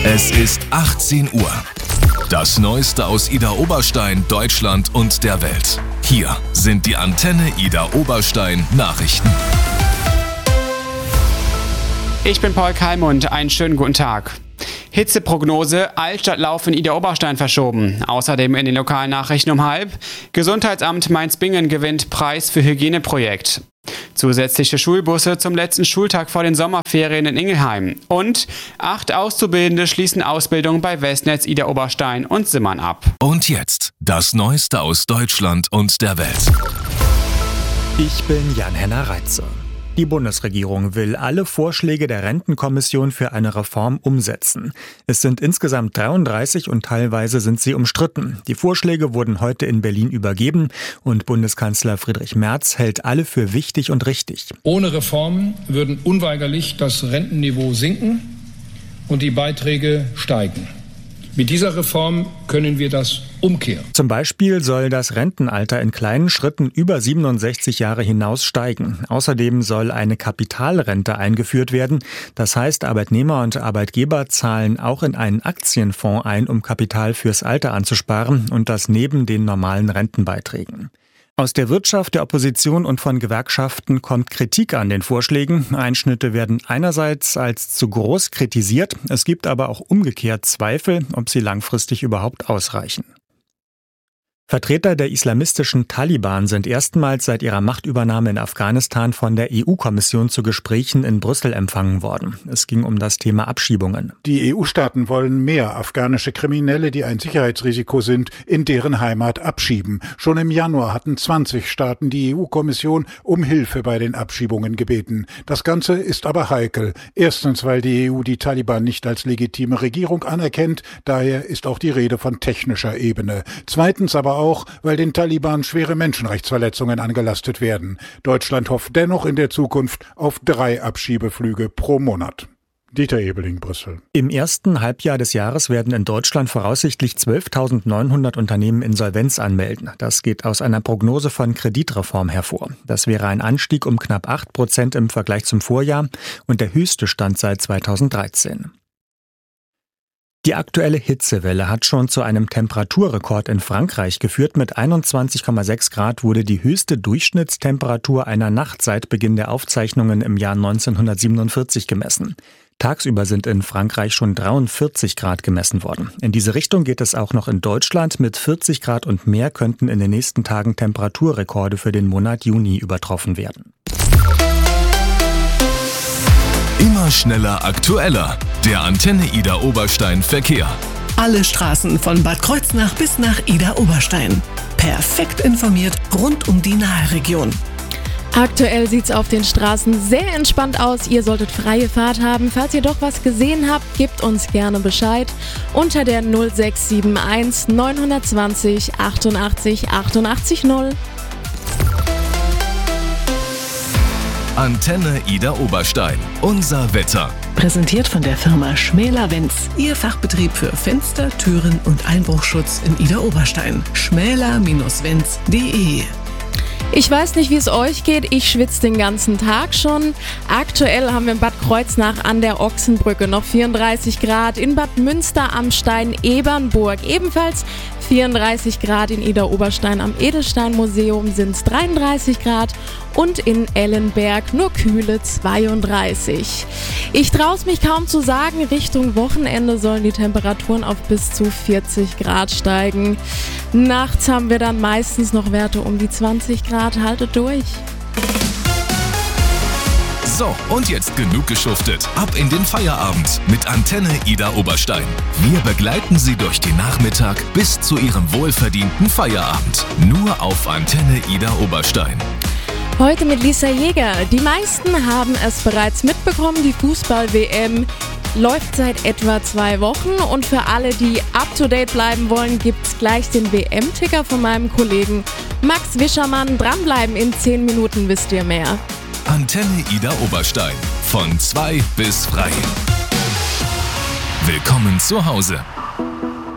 Es ist 18 Uhr. Das Neueste aus Idar-Oberstein, Deutschland und der Welt. Hier sind die Antenne Idar-Oberstein Nachrichten. Ich bin Paul Kalmund, einen schönen guten Tag. Hitzeprognose, Altstadtlauf in Idar-Oberstein verschoben. Außerdem in den lokalen Nachrichten um 12:30. Gesundheitsamt Mainz-Bingen gewinnt Preis für Hygieneprojekt. Zusätzliche Schulbusse zum letzten Schultag vor den Sommerferien in Ingelheim. Und 8 Auszubildende schließen Ausbildung bei Westnetz Idar-Oberstein und Simmern ab. Und jetzt das Neueste aus Deutschland und der Welt. Ich bin Jan-Henner Reitze. Die Bundesregierung will alle Vorschläge der Rentenkommission für eine Reform umsetzen. Es sind insgesamt 33 und teilweise sind sie umstritten. Die Vorschläge wurden heute in Berlin übergeben und Bundeskanzler Friedrich Merz hält alle für wichtig und richtig. Ohne Reformen würden unweigerlich das Rentenniveau sinken und die Beiträge steigen. Mit dieser Reform können wir das umkehren. Zum Beispiel soll das Rentenalter in kleinen Schritten über 67 Jahre hinaus steigen. Außerdem soll eine Kapitalrente eingeführt werden. Das heißt, Arbeitnehmer und Arbeitgeber zahlen auch in einen Aktienfonds ein, um Kapital fürs Alter anzusparen und das neben den normalen Rentenbeiträgen. Aus der Wirtschaft, der Opposition und von Gewerkschaften kommt Kritik an den Vorschlägen. Einschnitte werden einerseits als zu groß kritisiert, es gibt aber auch umgekehrt Zweifel, ob sie langfristig überhaupt ausreichen. Vertreter der islamistischen Taliban sind erstmals seit ihrer Machtübernahme in Afghanistan von der EU-Kommission zu Gesprächen in Brüssel empfangen worden. Es ging um das Thema Abschiebungen. Die EU-Staaten wollen mehr afghanische Kriminelle, die ein Sicherheitsrisiko sind, in deren Heimat abschieben. Schon im Januar hatten 20 Staaten die EU-Kommission um Hilfe bei den Abschiebungen gebeten. Das Ganze ist aber heikel. Erstens, weil die EU die Taliban nicht als legitime Regierung anerkennt. Daher ist auch die Rede von technischer Ebene. Zweitens aber auch, weil den Taliban schwere Menschenrechtsverletzungen angelastet werden. Deutschland hofft dennoch in der Zukunft auf 3 Abschiebeflüge pro Monat. Dieter Ebeling, Brüssel. Im ersten Halbjahr des Jahres werden in Deutschland voraussichtlich 12.900 Unternehmen Insolvenz anmelden. Das geht aus einer Prognose von Kreditreform hervor. Das wäre ein Anstieg um knapp 8% im Vergleich zum Vorjahr und der höchste Stand seit 2013. Die aktuelle Hitzewelle hat schon zu einem Temperaturrekord in Frankreich geführt. Mit 21,6 Grad wurde die höchste Durchschnittstemperatur einer Nacht seit Beginn der Aufzeichnungen im Jahr 1947 gemessen. Tagsüber sind in Frankreich schon 43 Grad gemessen worden. In diese Richtung geht es auch noch in Deutschland. Mit 40 Grad und mehr könnten in den nächsten Tagen Temperaturrekorde für den Monat Juni übertroffen werden. Immer schneller, aktueller. Der Antenne Idar-Oberstein Verkehr. Alle Straßen von Bad Kreuznach bis nach Idar-Oberstein. Perfekt informiert rund um die Nahe-Region. Aktuell sieht's auf den Straßen sehr entspannt aus. Ihr solltet freie Fahrt haben. Falls ihr doch was gesehen habt, gebt uns gerne Bescheid unter der 0671 920 88 88 0. Antenne Idar-Oberstein. Unser Wetter. Präsentiert von der Firma Schmäler-Wenz. Ihr Fachbetrieb für Fenster, Türen und Einbruchschutz in Idar-Oberstein. schmäler-wenz.de. Ich weiß nicht, wie es euch geht. Ich schwitze den ganzen Tag schon. Aktuell haben wir in Bad Kreuznach an der Ochsenbrücke noch 34 Grad. In Bad Münster am Stein Ebernburg ebenfalls 34 Grad. In Idar-Oberstein am Edelstein-Museum sind es 33 Grad. Und in Ellenberg nur kühle 32. Ich traue es mich kaum zu sagen, Richtung Wochenende sollen die Temperaturen auf bis zu 40 Grad steigen. Nachts haben wir dann meistens noch Werte um die 20 Grad, haltet durch. So, und jetzt genug geschuftet. Ab in den Feierabend mit Antenne Idar-Oberstein. Wir begleiten Sie durch den Nachmittag bis zu Ihrem wohlverdienten Feierabend. Nur auf Antenne Idar-Oberstein. Heute mit Lisa Jäger. Die meisten haben es bereits mitbekommen, die Fußball-WM läuft seit etwa 2 Wochen und für alle, die up-to-date bleiben wollen, gibt's gleich den WM-Ticker von meinem Kollegen Max Wischermann. Dranbleiben, in 10 Minuten wisst ihr mehr. Antenne Idar-Oberstein. Von 2 bis frei. Willkommen zu Hause.